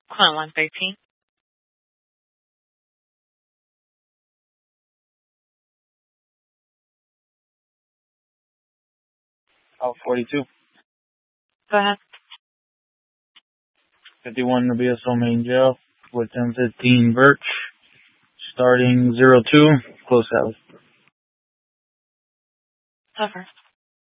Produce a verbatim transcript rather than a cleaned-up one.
Call line thirteen. Oh, forty-two. Go ahead. fifty-one to B S O main jail with ten fifteen Birch. Starting zero two. Close out. Cover.